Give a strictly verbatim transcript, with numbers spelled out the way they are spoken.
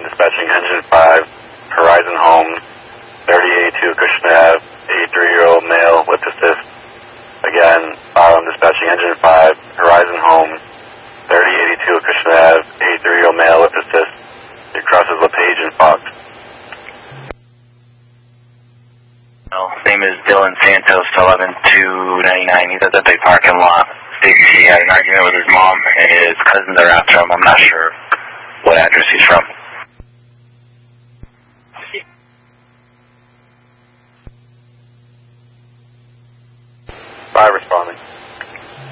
dispatching engine five, Horizon Home, thirty eighty-two Acushnet Ave, eighty-three-year-old male with assist. Again, um, dispatching engine five, Horizon Home, thirty eighty-two Acushnet Ave, eighty-three-year-old male with assist. It crosses LePage and Fox. Name is Dylan Santos, eleven two ninety-nine. He's at the big parking lot. He had an argument with his mom, and his cousins are after him. I'm not sure what address he's from.